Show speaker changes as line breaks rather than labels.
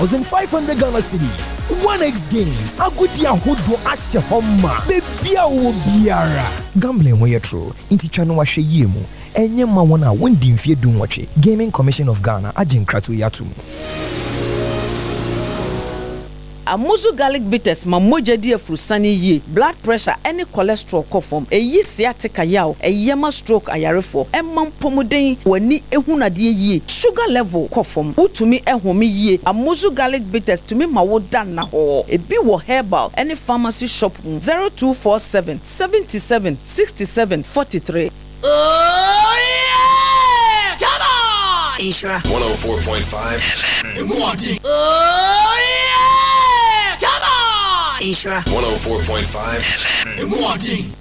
1,500 Ghana cedis. 1x games. Agudia hodo asye homa. Bebia wo biara. Gambling mo yetro. Inti chano wa she yemu. Enye ma wana wendi mfie dunwache. Gaming Commission of Ghana ajin kratu yatumu.
Amuzu garlic bitters ma moja di afrusani ye blood pressure any cholesterol kofom eyi sciatica yaw eyema stroke ayarefo emam pomuden wani ehunade ye sugar level kofom utumi ehome ye Amuzu garlic bitters tumi ma woda na ho ebi wo herbal any pharmacy shop 0247 77 67 43.
Oh yeah! Come on!
Isra
104.5
Oh yeah! Come on!
Isra
104.5
FM.